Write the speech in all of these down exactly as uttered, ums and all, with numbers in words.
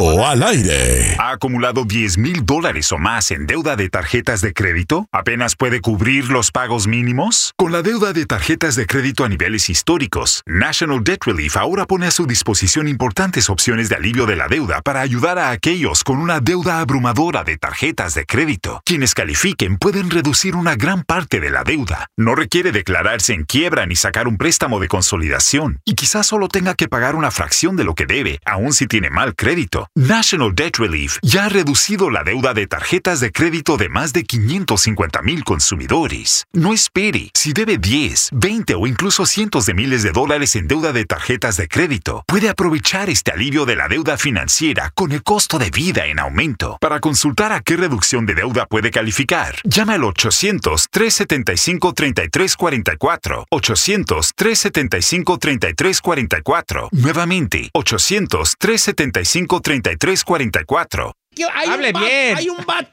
Chato al aire. ¿Ha acumulado diez mil dólares o más en deuda de tarjetas de crédito? ¿Apenas puede cubrir los pagos mínimos? Con la deuda de tarjetas de crédito a niveles históricos, National Debt Relief ahora pone a su disposición importantes opciones de alivio de la deuda para ayudar a aquellos con una deuda abrumadora de tarjetas de crédito. Quienes califiquen pueden reducir una gran parte de la deuda. No requiere declararse en quiebra ni sacar un préstamo de consolidación. Y quizás solo tenga que pagar una fracción de lo que debe, aun si tiene mal crédito. National Debt Relief ya ha reducido la deuda de tarjetas de crédito de más de quinientos cincuenta mil consumidores. No espere. Si debe diez, veinte o incluso cientos de miles de dólares en deuda de tarjetas de crédito, puede aprovechar este alivio de la deuda financiera con el costo de vida en aumento. Para consultar a qué reducción de deuda puede calificar, llame al ochocientos, trescientos setenta y cinco, treinta y tres cuarenta y cuatro. ochocientos, trescientos setenta y cinco, treinta y tres cuarenta y cuatro. Nuevamente, ochocientos, trescientos setenta y cinco, treinta y tres cuarenta y cuatro. Hay Hable un bien. Hay un bat.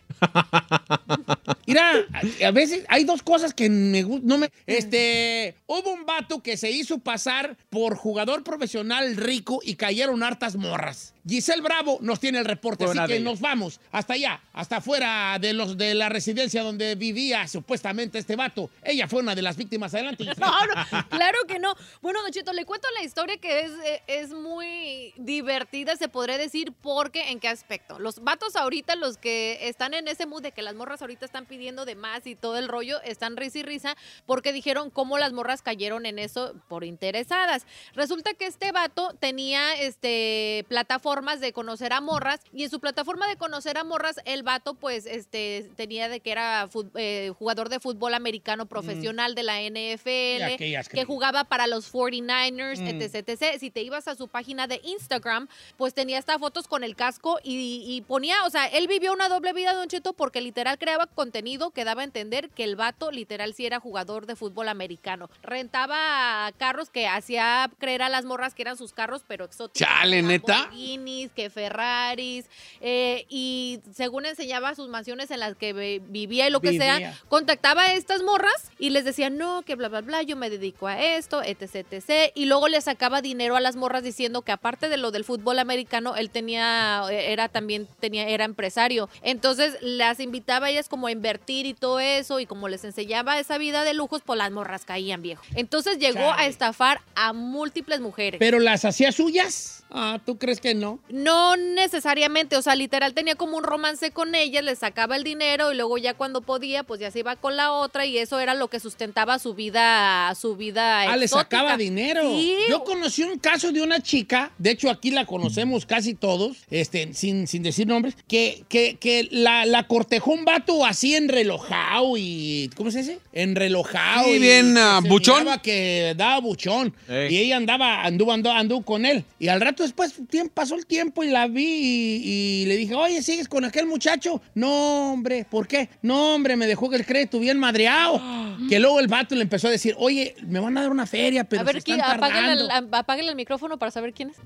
Mira, a, a veces hay dos cosas que me gustan. No me, este, hubo un vato que se hizo pasar por jugador profesional rico y cayeron hartas morras. Giselle Bravo nos tiene el reporte, así que nos vamos hasta allá, hasta afuera de los de la residencia donde vivía supuestamente este vato. Ella fue una de las víctimas. Adelante. No, no, claro que no. Bueno, Don Cheto, le cuento la historia que es, es muy divertida, se podría decir, porque ¿en qué aspecto? Los vatos ahorita, los que están en ese mood de que las morras ahorita están pidiendo de más y todo el rollo, están risa y risa porque dijeron cómo las morras cayeron en eso por interesadas. Resulta que este vato tenía este plataformas de conocer a morras y en su plataforma de conocer a morras el vato pues este tenía de que era fut, eh, jugador de fútbol americano profesional mm. de la N F L, que jugaba para los cuarenta y nueve ers, mm. etc, etc. Si te ibas a su página de Instagram, pues tenía hasta fotos con el casco y, y ponía, o sea, él vivió una doble vida, Don Cheto, porque literal creaba contenido que daba a entender que el vato literal sí era jugador de fútbol americano. Rentaba carros que hacía creer a las morras que eran sus carros, pero exóticos. Chale, ¿neta? Que Ferraris, eh, y según enseñaba sus mansiones en las que vivía y lo que vivía. sea, contactaba a estas morras y les decía, no, que bla, bla, bla, yo me dedico a esto, etc, etc, y luego le sacaba dinero a las morras diciendo que aparte de lo del fútbol americano, él tenía, era también, tenía, era empresario. Entonces, las invitaba a ellas como a invertir y todo eso, y como les enseñaba esa vida de lujos, pues las morras caían, viejo. Entonces, llegó Chale. a estafar a múltiples mujeres. ¿Pero las hacía suyas? Ah, ¿tú crees que no? No necesariamente, o sea, literal tenía como un romance con ella, le sacaba el dinero y luego ya cuando podía, pues ya se iba con la otra y eso era lo que sustentaba su vida, su vida Ah, exótica. Le sacaba dinero. Sí. Yo conocí un caso de una chica, de hecho aquí la conocemos casi todos, este, sin, sin decir nombres, que, que, que la, la cortejó un vato así enrelojado y, ¿cómo se dice? Enrelojado. Sí, y bien uh, buchón. Que daba buchón. Ey. Y ella andaba, anduvo, anduvo, anduvo con él. Y al rato después tiempo, pasó el tiempo y la vi y, y le dije, oye, ¿sigues con aquel muchacho? No, hombre, ¿por qué? No, hombre, me dejó el crédito bien madreado. Que luego el vato le empezó a decir, oye, me van a dar una feria, pero a ver, se están tardando. Apáguenle, apáguenle el micrófono para saber quién es.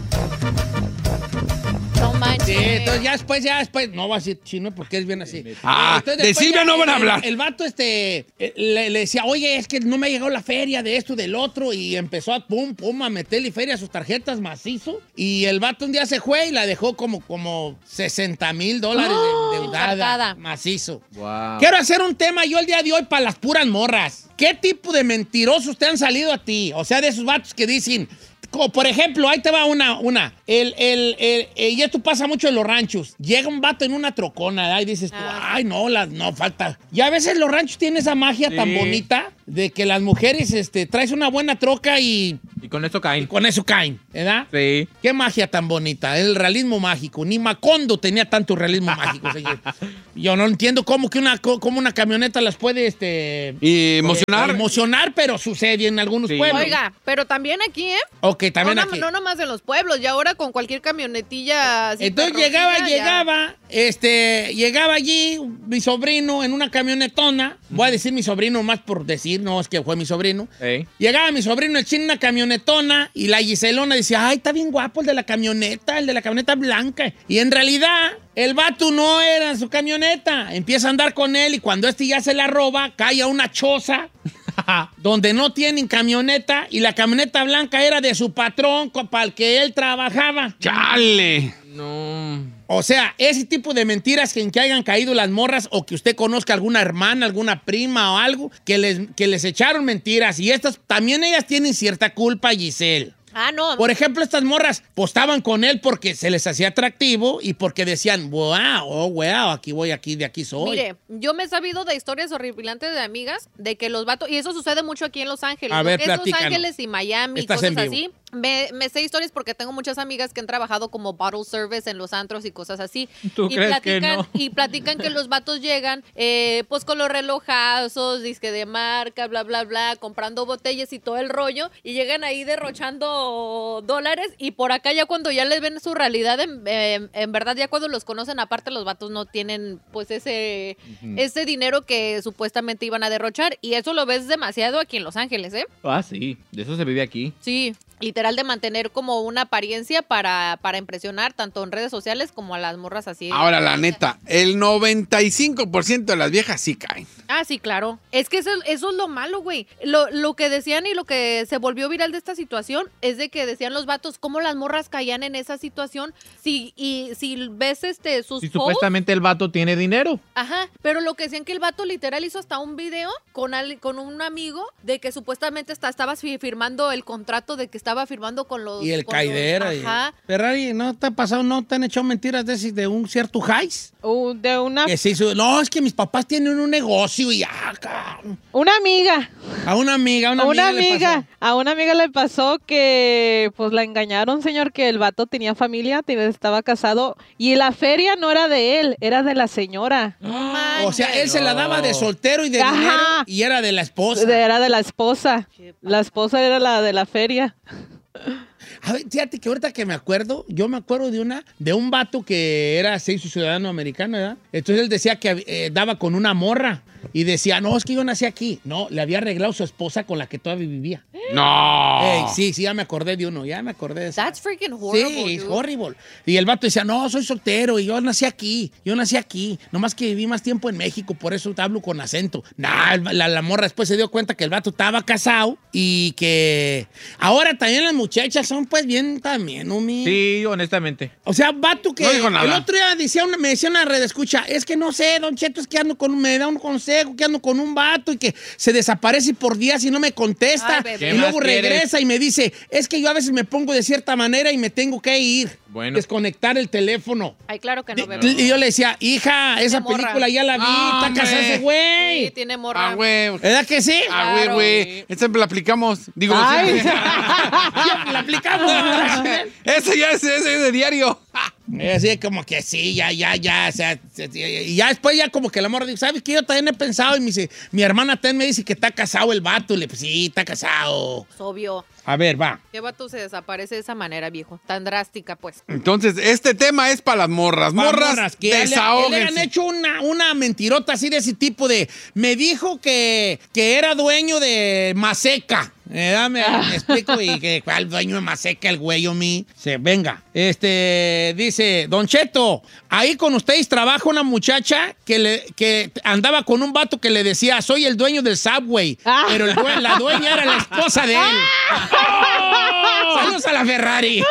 No manches. Sí, entonces ya después, ya después, no va a decir chino porque es bien así. Ah, entonces, de Silvia no van a hablar. El, el vato este, le, le decía, oye, es que no me ha llegado la feria de esto, del otro, y empezó a pum, pum, a meterle feria a sus tarjetas macizo, y el vato un día se fue y la dejó como, como sesenta mil dólares ¡Oh! de endeudada, Encharcada. macizo. Wow. Quiero hacer un tema yo el día de hoy para las puras morras. ¿Qué tipo de mentirosos te han salido a ti? O sea, de esos vatos que dicen... Como por ejemplo, ahí te va una, una. El, el, el, el, y esto pasa mucho en los ranchos. Llega un vato en una trocona, ¿eh? Y dices tú, ah, ay, no, las, no, falta. Y a veces los ranchos tienen esa magia sí. tan bonita de que las mujeres, este, traes una buena troca y... Y con eso caen. Y con eso caen, ¿verdad? Sí. Qué magia tan bonita, el realismo mágico. Ni Macondo tenía tanto realismo mágico, señor. Yo no entiendo cómo que una, cómo una camioneta las puede, este... Y emocionar. Eh, emocionar, pero sucede en algunos sí. pueblos. Oiga, pero también aquí, ¿eh? Ok, también no, aquí. No, no nomás en los pueblos, y ahora con cualquier camionetilla... Así Entonces llegaba, ya. llegaba, este, llegaba allí mi sobrino en una camionetona. Mm. Voy a decir mi sobrino más por decir, no es que fue mi sobrino. Hey. Llegaba mi sobrino el chino en una camionetona y la Giselona decía, ay, está bien guapo el de la camioneta, el de la camioneta blanca. Y en realidad, el vato no era su camioneta. Empieza a andar con él y cuando este ya se la roba, cae a una choza donde no tienen camioneta y la camioneta blanca era de su patrón para el que él trabajaba. ¡Chale! No. O sea, ese tipo de mentiras en que hayan caído las morras o que usted conozca alguna hermana, alguna prima o algo, que les, que les echaron mentiras. Y estas, también ellas tienen cierta culpa, Giselle. Ah, no. Por ejemplo, estas morras postaban con él porque se les hacía atractivo y porque decían, wow, oh, wow, aquí voy, aquí, de aquí soy. Mire, yo me he sabido de historias horripilantes de amigas de que los vatos, y eso sucede mucho aquí en Los Ángeles. A ver, lo que es Los platícanos. Ángeles y Miami, Estás cosas en vivo. así. Me, me sé historias porque tengo muchas amigas que han trabajado como bottle service en los antros y cosas así. ¿Tú y crees que platican, no? Y platican que los vatos llegan eh, pues con los relojazos, disque de marca, bla, bla, bla, comprando botellas y todo el rollo, y llegan ahí derrochando dólares, y por acá ya cuando ya les ven su realidad, en, eh, en verdad ya cuando los conocen, aparte los vatos no tienen pues ese, uh-huh. ese dinero que supuestamente iban a derrochar, y eso lo ves demasiado aquí en Los Ángeles, ¿eh? Ah, sí, de eso se vive aquí. Sí, literal de mantener como una apariencia para, para impresionar tanto en redes sociales como a las morras así. Ahora, la neta, el noventa y cinco por ciento de las viejas sí caen. Ah, sí, claro. Es que eso, eso es lo malo, güey. Lo, lo que decían y lo que se volvió viral de esta situación es de que decían los vatos cómo las morras caían en esa situación. Si, y si ves este sus Si posts, supuestamente el vato tiene dinero. Ajá, pero lo que decían que el vato literal hizo hasta un video con, al, con un amigo de que supuestamente está, estaba firmando el contrato de que estaba firmando con los... Y el con caidera. los- Ajá. Y... Ferrari, ¿no te ha pasado, no te han echado mentiras de, ese- de un cierto Jais? Uh, de una, Que se hizo, no, es que mis papás tienen un negocio y ya, cabrón. una amiga. A una amiga, a una, A una amiga, le amiga, pasó. a una amiga le pasó que pues la engañaron, señor, que el vato tenía familia, tenía- estaba casado y la feria no era de él, era de la señora. O sea, él se la daba de soltero y de Ajá. dinero y era de la esposa. De- Era de la esposa. La esposa era la de la feria. A ver, fíjate que ahorita que me acuerdo, yo me acuerdo de una, de un vato que era, se hizo ciudadano americano, ¿verdad? Entonces él decía que eh, daba con una morra y decía, no, es que yo nací aquí. No, le había arreglado su esposa con la que todavía vivía. No. Ey, sí, sí, ya me acordé de uno, ya me acordé de eso. That's freaking horrible, Sí, es dude. horrible. Y el vato decía, no, soy soltero y yo nací aquí, yo nací aquí, nomás que viví más tiempo en México, por eso te hablo con acento. Nah, el- la, la morra después se dio cuenta que el vato estaba casado y que ahora también las muchachas son pues bien también, ¿no, mi? Sí, honestamente. O sea, vato que No dijo nada. el otro día decía una, me decía una red escucha, es que no sé, don Cheto, es que ando con, me da un consejo, que ando con un vato y que se desaparece por días y no me contesta. Ay, bebé. Y ¿Qué luego más quieres? regresa y me dice, es que yo a veces me pongo de cierta manera y me tengo que ir. Bueno. Desconectar el teléfono. Ay, claro que no, Di- bebé. Y yo le decía, hija, esa morra. película ya la vi, Ah, está hombre. casado ese Sí, güey. tiene morra. Ah, güey. ¿Verdad que sí? Ah, güey, Claro. güey. Esta la aplicamos. Digo, Ay. sí. Ya la aplicamos. Ese ya es, ese es de diario. Y así como que sí, ya, ya, ya, o sea, y ya después ya como que la morra dijo, ¿sabes qué? Yo también he pensado y me dice, mi hermana también me dice que está casado el vato. Y le pues sí, está casado. Es obvio. A ver, va. ¿Qué vato se desaparece de esa manera, viejo? Tan drástica, pues. Entonces, este tema es para las morras. Morras, Morras, que le, le han desahóguense. hecho una, una mentirota así de ese tipo de, me dijo que, que era dueño de Maseca. Eh, dame, me explico y que cuál dueño de Maseca el güey o mí. Se, venga, este, dice, Don Cheto, ahí con ustedes trabaja una muchacha que, le, que andaba con un vato que le decía, soy el dueño del Subway, Ah. pero el due- la dueña era la esposa de él. ¡Oh! Saludos a la Ferrari.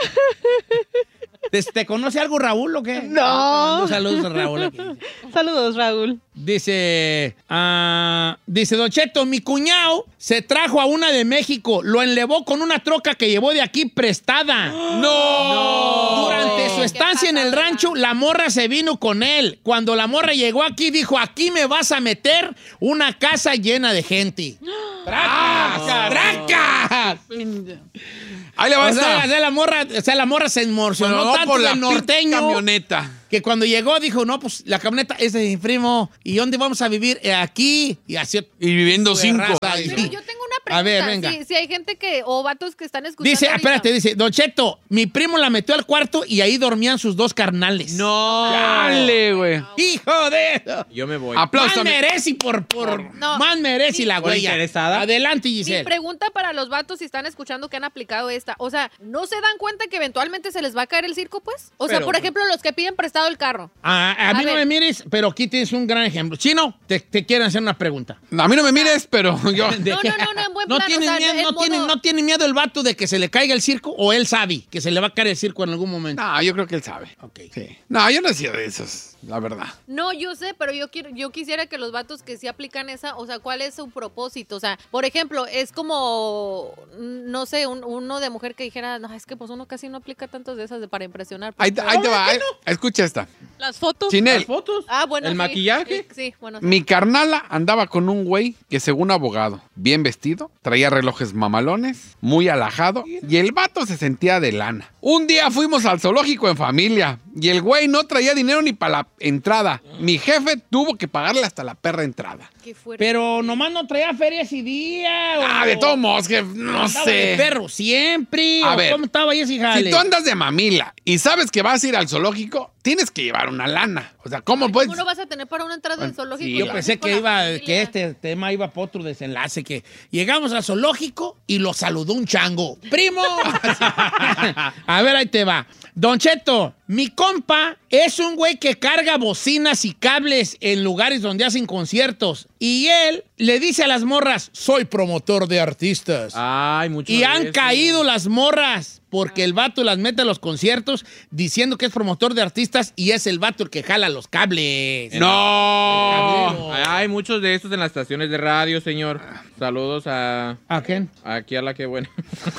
¿Te, te conoce algo Raúl o qué? No. Te mando saludos a Raúl aquí. Saludos, Raúl. Dice, ah, dice Don Cheto, mi cuñado se trajo a una de México, lo enlevó con una troca que llevó de aquí prestada. ¡No! Durante su estancia en el pasadera. rancho, la morra se vino con él. Cuando la morra llegó aquí, dijo, aquí me vas a meter una casa llena de gente. ¡Tracas! ¡Tracas! Ahí le va O sea, esta. o sea, la morra, o sea, la morra se emocionó Pero no tanto por la del norteño camioneta. que cuando llegó dijo, no, pues la camioneta es de mi primo. ¿Y dónde vamos a vivir? "Eh, aquí. Y así. Y viviendo cinco. raza. Pero yo tengo una pregunta. A ver, venga. Si, si hay gente que, o vatos que están escuchando. Dice, ahorita. espérate, dice, Don Cheto, mi primo la metió al cuarto y ahí dormían sus dos carnales. No. Dale, güey. ¡Hijo de eso! Yo me voy. Aplausos. Más merece por, por, No. más merece la ¿Por huella. interesada? Adelante, Mi Giselle. pregunta para los vatos si están escuchando que han aplicado esta. O sea, ¿no se dan cuenta que eventualmente se les va a caer el circo, pues? O sea, Pero- por ejemplo, los que piden prestado el carro. A, a mí A no ver. me mires, pero aquí tienes un gran ejemplo. Chino, te, te quiero hacer una pregunta. A mí no me mires, pero yo. ¿De No, qué? no, no, no, en buen ¿No plan. tiene, o sea, miedo, el no, modo- tiene, ¿No tiene miedo el vato de que se le caiga el circo o él sabe que se le va a caer el circo en algún momento? No, yo creo que él sabe. Ok. Sí. No, yo no he sido de esos, la verdad. No, yo sé, pero yo quiero, yo quisiera que los vatos que sí aplican esa, o sea, ¿cuál es su propósito? O sea, por ejemplo, es como, no sé, un- uno de mujer que dijera, no, es que pues uno casi no aplica tantas de esas de para impresionar. Ahí, te- ahí te va. ahí- Escucha esta. Las fotos. Chinel, ¿Las fotos? Ah, bueno, ¿El sí, maquillaje? Sí, sí, bueno. Sí. mi carnala andaba con un güey que según abogado, bien vestido, traía relojes mamalones, muy alajado, y el vato se sentía de lana. Un día fuimos al zoológico en familia, y el güey no traía dinero ni para la entrada. Mi jefe tuvo que pagarle hasta la perra entrada. Qué fuerte. Pero nomás no traía feria ese día. Ah, o- de todos modos, que no andaba de sé. perro siempre. A ¿O ver, ¿Cómo estaba ahí ese jale? Si tú andas de mamila y sabes que vas a ir al zoológico, tienes que llevar una lana. O sea, ¿cómo puedes? ¿Cómo no vas a tener para una entrada del zoológico? sí, y Yo vas pensé con que la iba, familia? que este tema iba para otro desenlace, que llegamos al zoológico y lo saludó un chango. ¡Primo! A ver, ahí te va. Don Cheto, mi compa es un güey que carga bocinas y cables en lugares donde hacen conciertos. Y él le dice a las morras, soy promotor de artistas. Ay, mucho Y de han eso. caído las morras porque el vato las mete a los conciertos diciendo que es promotor de artistas y es el vato el que jala los cables. No. Hay muchos de estos en las estaciones de radio, señor. Saludos a... ¿A quién? Aquí a la que buena.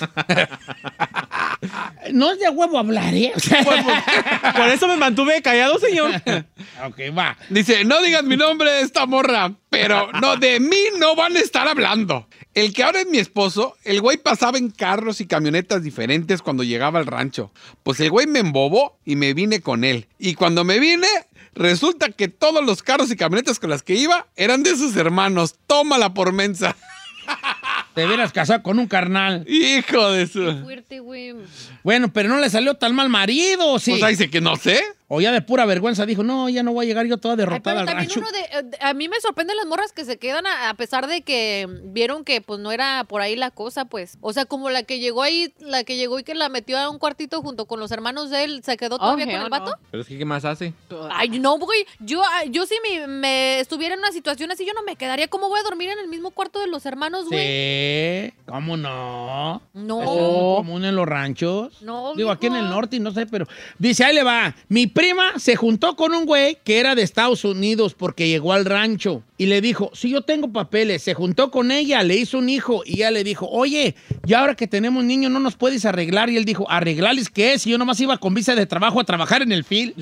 No es de huevo hablar, ¿eh? O sea, Por eso me mantuve callado, señor. ok, va. Dice, no digas mi nombre de esta morra, pero no, de mí no van a estar hablando. El que ahora es mi esposo, el güey pasaba en carros y camionetas diferentes cuando llegaba al rancho. Pues el güey me embobó y me vine con él. Y cuando me vine, resulta que todos los carros y camionetas con las que iba eran de sus hermanos. Tómala por mensa. Te hubieras casado con un carnal. Hijo de Qué su... fuerte, güey. Bueno, pero no le salió tan mal marido, ¿o sí? Pues ahí dice que no sé. O ya de pura vergüenza dijo, no, ya no voy a llegar yo toda Ay, derrotada pero al también rancho. uno de, a mí me sorprenden las morras que se quedan a, a pesar de que vieron que pues no era por ahí la cosa, pues. O sea, como la que llegó ahí, la que llegó y que la metió a un cuartito junto con los hermanos de él, ¿se quedó todavía Oh, con hell el vato? no. Pero es que, ¿qué más hace? Ay, no, güey. Yo, yo si me, me estuviera en una situación así, yo no me quedaría. ¿Cómo voy a dormir en el mismo cuarto de los hermanos, güey? Sí, ¿cómo no? No. Es muy común en los ranchos. No, Digo, aquí en mijo. el norte y no sé, pero... Dice, ahí le va. Mi prima se juntó con un güey que era de Estados Unidos porque llegó al rancho. Y le dijo, sí, yo tengo papeles. Se juntó con ella, le hizo un hijo. Y ella le dijo, oye, ya ahora que tenemos niños, ¿no nos puedes arreglar? Y él dijo, ¿arreglarles qué? Si yo nomás iba con visa de trabajo a trabajar en el field.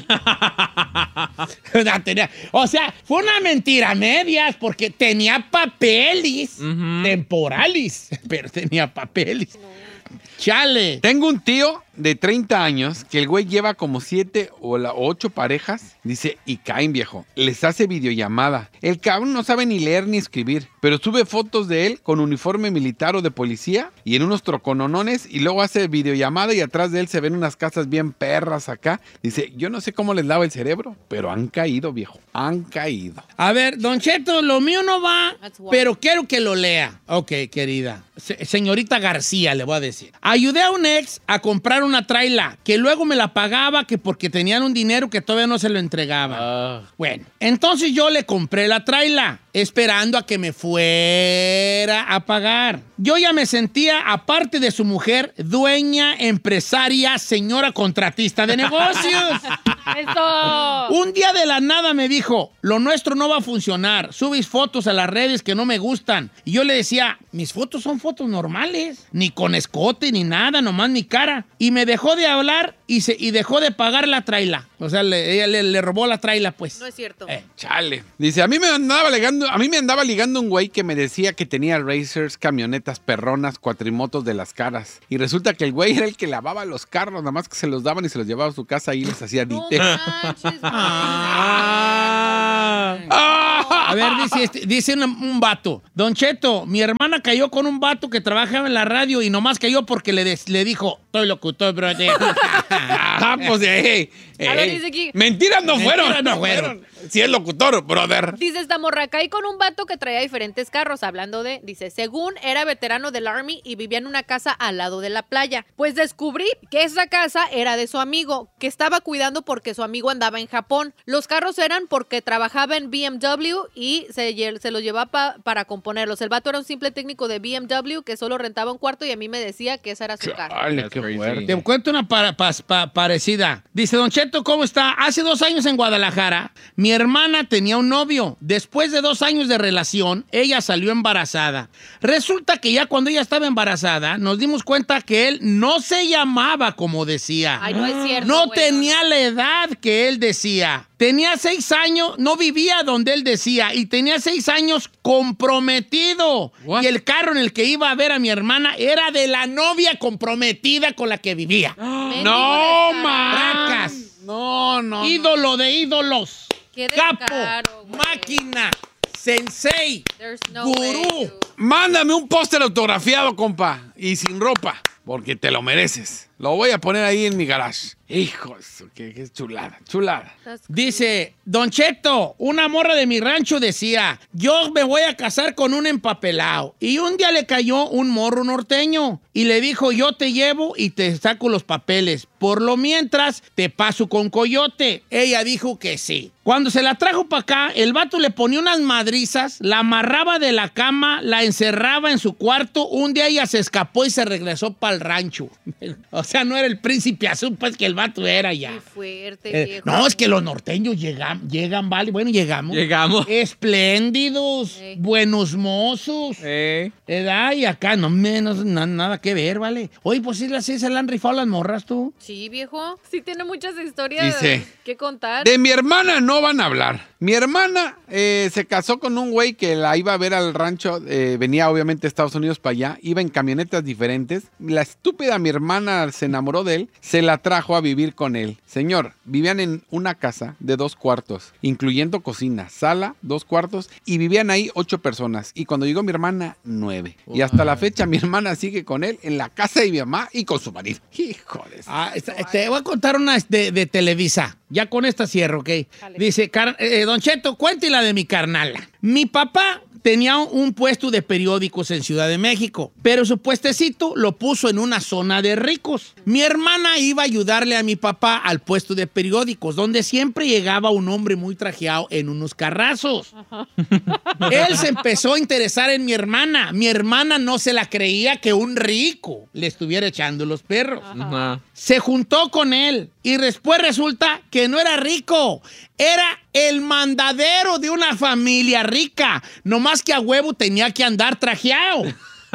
O sea, fue una mentira a medias porque tenía papeles Ujú. temporales, pero tenía papeles. Chale. Tengo un tío de treinta años que el güey lleva como siete o la- ocho parejas, dice, y caen, viejo. Les hace videollamada. El cabrón no sabe ni leer ni escribir, pero sube fotos de él con uniforme militar o de policía y en unos trocononones y luego hace videollamada y atrás de él se ven unas casas bien perras acá. Dice, yo no sé cómo les lava el cerebro, pero han caído, viejo. Han caído. A ver, Don Cheto, lo mío no va, That's why. pero quiero que lo lea. Ok, querida. Se- señorita García, le voy a decir. Ayudé a un ex a comprar una traila, que luego me la pagaba que porque tenían un dinero que todavía no se lo entregaba. Ah. Bueno, entonces yo le compré la traila, esperando a que me fuera a pagar. Yo ya me sentía, aparte de su mujer, dueña, empresaria, señora contratista de negocios. ¡Eso! Un día de la nada me dijo, lo nuestro no va a funcionar, subes fotos a las redes que no me gustan. Y yo le decía, mis fotos son fotos normales, ni con escote ni nada, nomás mi cara. Y me dejó de hablar y, se, y dejó de pagar la traila. O sea, le, ella le, le robó la traila, pues. No es cierto. Eh. Chale. Dice, a mí me andaba ligando, a mí me andaba ligando un güey que me decía que tenía racers, camionetas perronas, cuatrimotos de las caras. Y resulta que el güey era el que lavaba los carros, nada más que se los daban y se los llevaba a su casa y les hacía No dite. manches, güey. Ah. ¡Ah! A ver, dice, este- dice un, un vato. Don Cheto, mi hermana cayó con un vato que trabajaba en la radio y nomás cayó porque le, des- le dijo, Estoy locutor, brother. Ah, pues, eh, eh, A ver, dice aquí. Mentiras no fueron. Mentiras no fueron. Si es locutor, brother. Dice esta morra, caí con un vato que traía diferentes carros, hablando de, dice, según era veterano del Army y vivía en una casa al lado de la playa. Pues descubrí que esa casa era de su amigo, que estaba cuidando porque su amigo andaba en Japón. Los carros eran porque trabajaba en B M W y se, lle- se los llevaba pa- para componerlos. El vato era un simple técnico de B M W que solo rentaba un cuarto y a mí me decía que esa era su casa. Dale, qué crazy. fuerte. Te cuento una para- pa- pa- parecida. Dice, Don Cheto, ¿cómo está? Hace dos años en Guadalajara, mi hermana tenía un novio. Después de dos años de relación, ella salió embarazada. Resulta que ya cuando ella estaba embarazada, nos dimos cuenta que él no se llamaba como decía. Ay, no es cierto. No güey, tenía la edad que él decía. Tenía seis años, no vivía donde él decía, y tenía seis años comprometido. What? Y el carro en el que iba a ver a mi hermana era de la novia comprometida con la que vivía. Mendigo No, descarado. man. Bracas. No, no. Ídolo de ídolos. Qué Capo. descaro, güey. Máquina. Sensei. There's no Gurú. way, dude. Mándame un póster autografiado, compa. Y sin ropa. Porque te lo mereces. Lo voy a poner ahí en mi garage. Hijo, eso, qué, qué chulada, chulada. That's- Dice, Don Cheto, una morra de mi rancho decía, yo me voy a casar con un empapelado. Y un día le cayó un morro norteño y le dijo, yo te llevo y te saco los papeles. Por lo mientras, te paso con coyote. Ella dijo que sí. Cuando se la trajo para acá, el vato le ponía unas madrizas, la amarraba de la cama, la encerraba en su cuarto. Un día ella se escapó y se regresó para el rancho. O sea, no era el príncipe azul, pues que el vato era ya. Qué fuerte, Eh, viejo. no, es que los norteños llegan, llegan, vale. Bueno, llegamos. Llegamos. Espléndidos, Ey. buenos mozos. Eh. ¿Edad? Y acá no menos, na- nada que ver, vale. Oye, pues sí, así se le han rifado las morras, tú. Sí, viejo. Sí tiene muchas historias Dice, que contar. De mi hermana no van a hablar. Mi hermana eh, se casó con un güey que la iba a ver al rancho. eh, venía obviamente de Estados Unidos para allá. Iba en camionetas diferentes. La estúpida mi hermana se enamoró de él. Se la trajo a vivir con él. Señor, vivían en una casa de dos cuartos, incluyendo cocina, sala, dos cuartos. Y vivían ahí ocho personas. Y cuando llegó mi hermana, nueve. Y hasta la fecha mi hermana sigue con él en la casa de mi mamá y con su marido. Hijo de... Ah, esta- te voy a contar una de, de Televisa. Ya con esta cierro, ¿ok? Dale. Dice, car- eh, Don Cheto, cuente la de mi carnala. Mi papá tenía un puesto de periódicos en Ciudad de México, pero su puestecito lo puso en una zona de ricos. Mi hermana iba a ayudarle a mi papá al puesto de periódicos, donde siempre llegaba un hombre muy trajeado en unos carrazos. Él se empezó a interesar en mi hermana. Mi hermana no se la creía que un rico le estuviera echando los perros. Ajá. Se juntó con él y después resulta que no era rico, era el mandadero de una familia rica, nomás que a huevo tenía que andar trajeado.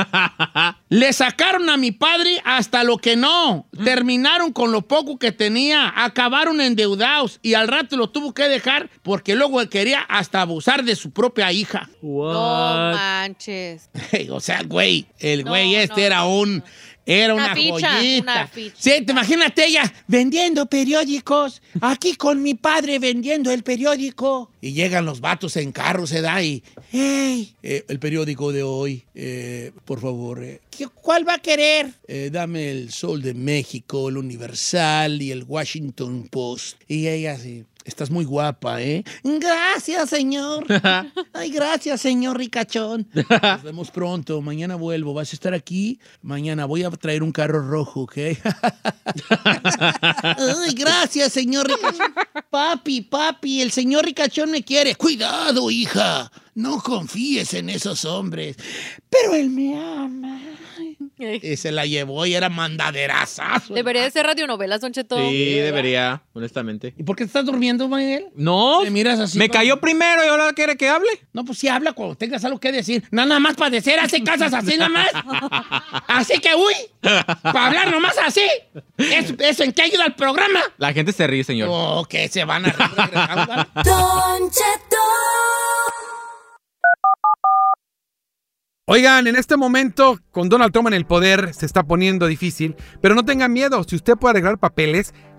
Le sacaron a mi padre hasta lo que no, terminaron con lo poco que tenía, acabaron endeudados y al rato lo tuvo que dejar porque luego él quería hasta abusar de su propia hija. No manches. O sea, güey, el No, güey este no, era no, un... Era Una una, ficha, joyita. una ficha. Sí, te imagínate ella vendiendo periódicos, aquí con mi padre vendiendo el periódico. Y llegan los vatos en carro, se da y... ¡Hey! Eh, el periódico de hoy, eh, por favor. eh, ¿qué- ¿Cuál va a querer? Eh, dame el Sol de México, el Universal y el Washington Post. Y ella así... Estás muy guapa, ¿eh? Gracias, señor. Ay, gracias, señor ricachón. Nos vemos pronto. Mañana vuelvo. ¿Vas a estar aquí? Mañana voy a traer un carro rojo, ¿ok? Ay, gracias, señor ricachón. Papi, papi, el señor ricachón me quiere. Cuidado, hija. No confíes en esos hombres. Pero él me ama. Y se la llevó y era mandaderazazo. Debería de ser radionovelas, Don Cheto. Sí, debería, honestamente. ¿Y por qué estás durmiendo, Manuel? No, Me miras así, me ¿no? cayó primero y ahora quiere que hable. No, pues sí habla cuando tengas algo que decir. No, nada más para decir, hace casas así nada más. Así que, uy, para hablar nomás así. ¿Eso, eso en qué ayuda al programa? La gente se ríe, señor. Oh, que se van a regresar, ¿vale? Don Cheto. Oigan, en este momento, con Donald Trump en el poder, se está poniendo difícil, pero no tengan miedo. Si usted puede arreglar papeles,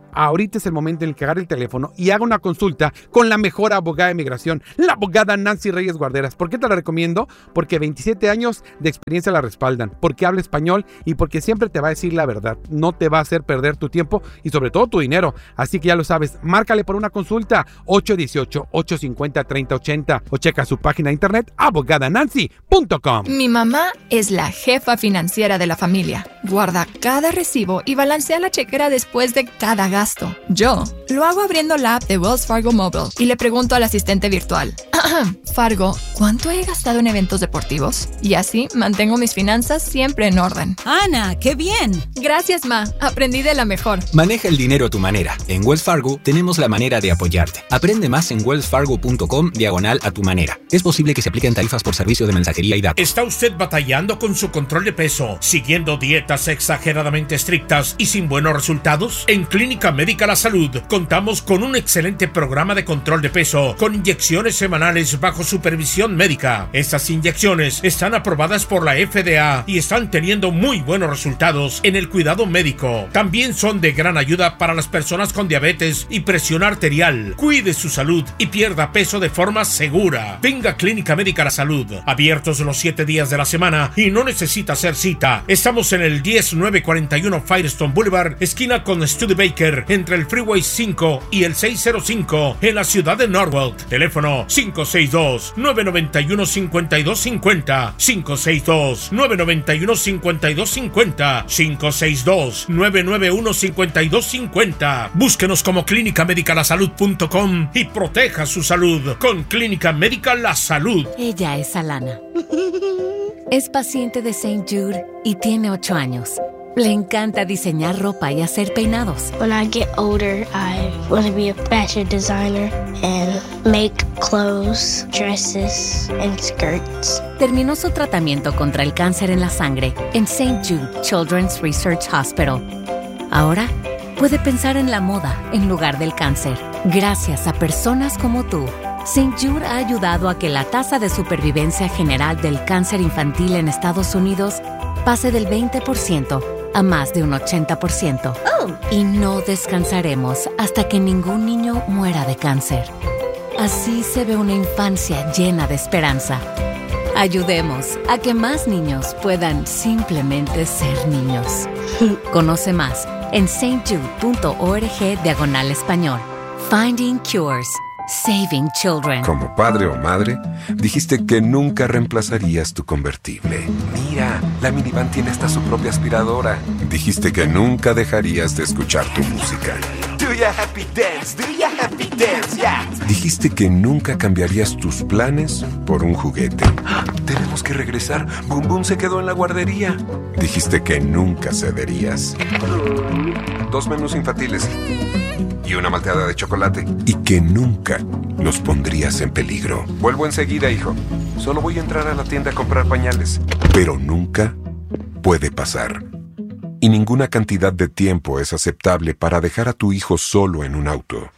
ahorita es el momento en el que agarre el teléfono y haga una consulta con la mejor abogada de migración, la abogada Nancy Reyes Guarderas. ¿Por qué te la recomiendo? Porque veintisiete años de experiencia la respaldan, porque habla español y porque siempre te va a decir la verdad. No te va a hacer perder tu tiempo y sobre todo tu dinero. Así que ya lo sabes, márcale por una consulta ocho uno ocho, ocho cinco cero, tres cero ocho cero o checa su página de internet abogada nancy punto com. Mi mamá es la jefa financiera de la familia. Guarda cada recibo y balancea la chequera después de cada gasto. Yo lo hago abriendo la app de Wells Fargo Mobile y le pregunto al asistente virtual: Fargo, ¿cuánto he gastado en eventos deportivos? Y así mantengo mis finanzas siempre en orden. Ana, ¡qué bien! Gracias, Ma. Aprendí de la mejor. Maneja el dinero a tu manera. En Wells Fargo tenemos la manera de apoyarte. Aprende más en wells fargo punto com diagonal a tu manera. Es posible que se apliquen tarifas por servicio de mensajería y datos. ¿Está usted batallando con su control de peso, siguiendo dietas exageradamente estrictas y sin buenos resultados? En Clínica Médica La Salud contamos con un excelente programa de control de peso con inyecciones semanales bajo supervisión médica. Estas inyecciones están aprobadas por la F D A y están teniendo muy buenos resultados en el cuidado médico. También son de gran ayuda para las personas con diabetes y presión arterial. Cuide su salud y pierda peso de forma segura. Venga a Clínica Médica La Salud, abiertos los siete días de la semana y no necesita hacer cita. Estamos en el diez mil novecientos cuarenta y uno Firestone Boulevard, esquina con Studebaker, entre el Freeway cinco y el seiscientos cinco en la ciudad de Norwalk. Teléfono cinco seis dos, nueve nueve uno, cinco dos cinco cero, cinco seis dos, nueve nueve uno, cinco dos cinco cero, cinco seis dos, nueve nueve uno, cinco dos cinco cero. Búsquenos como clínica médica la salud punto com y proteja su salud con Clínica Médica La Salud. Ella es Alana. Es paciente de Saint Jude y tiene ocho años. Le encanta diseñar ropa y hacer peinados. When I get older, I want to be a fashion designer and make clothes, dresses, and skirts. Terminó su tratamiento contra el cáncer en la sangre en Saint Jude Children's Research Hospital. Ahora puede pensar en la moda en lugar del cáncer. Gracias a personas como tú, Saint Jude ha ayudado a que la tasa de supervivencia general del cáncer infantil en Estados Unidos pase del veinte por ciento a más de un ochenta por ciento. Oh. Y no descansaremos hasta que ningún niño muera de cáncer. Así se ve una infancia llena de esperanza. Ayudemos a que más niños puedan simplemente ser niños. Conoce más en saintjude punto org diagonal español. Finding Cures. Saving Children. Como padre o madre, dijiste que nunca reemplazarías tu convertible. Mira, la minivan tiene hasta su propia aspiradora. Dijiste que nunca dejarías de escuchar tu música. Do ya happy dance, do ya happy dance, yeah. Dijiste que nunca cambiarías tus planes por un juguete. ¡Ah! Tenemos que regresar. Boom Boom se quedó en la guardería. Dijiste que nunca cederías. Dos menús infantiles y una malteada de chocolate. Y que nunca nos pondrías en peligro. Vuelvo enseguida, hijo. Solo voy a entrar a la tienda a comprar pañales. Pero nunca puede pasar. Y ninguna cantidad de tiempo es aceptable para dejar a tu hijo solo en un auto.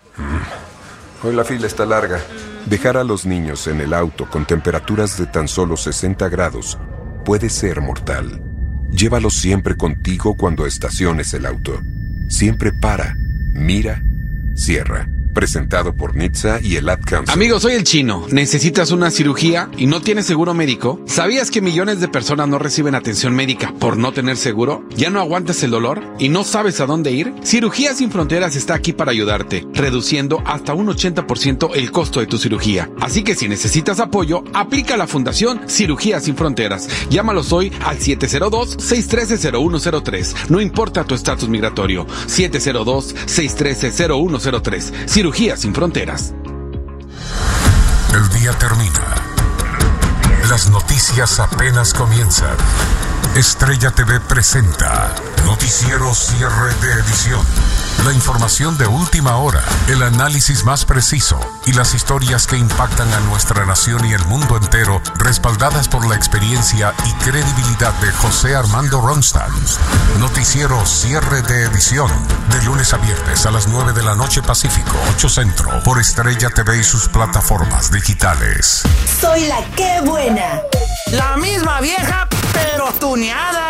Mm. Hoy la fila está larga. Dejar a los niños en el auto con temperaturas de tan solo sesenta grados puede ser mortal. Llévalos siempre contigo cuando estaciones el auto. Siempre para, mira, cierra. Presentado por N H T S A y el Ad Council. Amigo, soy el Chino. ¿Necesitas una cirugía y no tienes seguro médico? ¿Sabías que millones de personas no reciben atención médica por no tener seguro? ¿Ya no aguantas el dolor y no sabes a dónde ir? Cirugía Sin Fronteras está aquí para ayudarte, reduciendo hasta un ochenta por ciento el costo de tu cirugía. Así que si necesitas apoyo, aplica a la Fundación Cirugía Sin Fronteras. Llámalos hoy al siete cero dos, seis uno tres, cero uno cero tres. No importa tu estatus migratorio. siete cero dos, seis uno tres, cero uno cero tres. Cirugía Sin Fronteras. El día termina. Las noticias apenas comienzan. Estrella T V presenta Noticiero Cierre de Edición. La información de última hora, el análisis más preciso y las historias que impactan a nuestra nación y el mundo entero, respaldadas por la experiencia y credibilidad de José Armando Ronstadt. Noticiero Cierre de Edición, de lunes a viernes a las nueve de la noche Pacífico, ocho Centro, por Estrella T V y sus plataformas digitales. Soy la que buena. La misma vieja, pero tuneada.